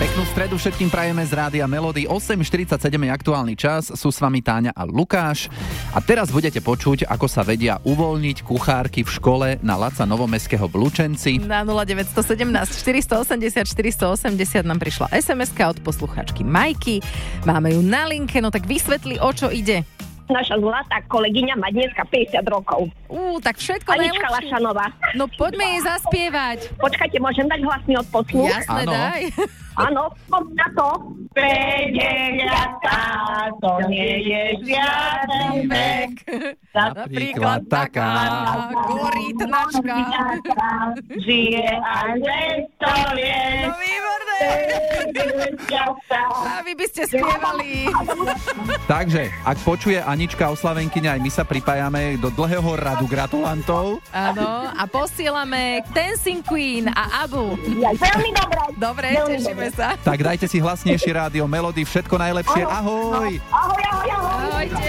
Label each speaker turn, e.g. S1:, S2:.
S1: Peknú stredu všetkým prajeme z Rádia Melody. 8.47 je aktuálny čas, sú s vami Táňa a Lukáš. A teraz budete počuť, ako sa vedia uvoľniť kuchárky v škole na Laca Novomestského v Lučenci.
S2: Na 0917 480 480 nám prišla SMS-ka od poslucháčky Majky. Máme ju na linke, no tak vysvetli, o čo ide.
S3: Naša zlatá kolegyňa má dneska 50 rokov.
S2: Tak všetko
S3: Anička
S2: najlepšie.
S3: Lašanová.
S2: No poďme jej zaspievať.
S3: Počkajte, môžem dať hlasný odposluch?
S2: Jasné,
S1: Áno.
S2: daj.
S3: Áno, poď na to. 50 to nie je žiaden vek.
S1: Napríklad taká.
S2: Goritnačka.
S3: Žije aj 200 liet.
S2: No výborné. A vy by ste spievali.
S1: Takže, ak počuje Anička oslavenkyňa, aj my sa pripájame do dlhého radu gratulantov.
S2: Áno, a posielame Dancing Queen a Abu.
S3: Veľmi dobré.
S2: Dobre,
S3: Veľmi
S2: tešíme sa.
S1: Tak dajte si hlasnejšie Rádio Melody, všetko najlepšie, ahoj!
S3: Ahoj, ahoj, ahoj.
S2: Ahojte.